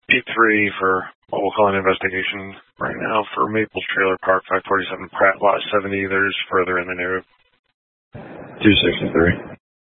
8-3 for what we'll call an investigation right now for Maples Trailer Park, 547 Pratt, Lot 70. There's further in the narrative. 263.